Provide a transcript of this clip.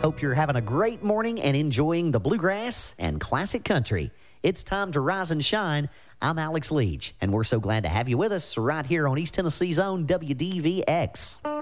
Hope you're having a great morning and enjoying the bluegrass and classic country. It's time to rise and shine. I'm Alex Leach, and we're so glad to have you with us right here on East Tennessee's own WDVX.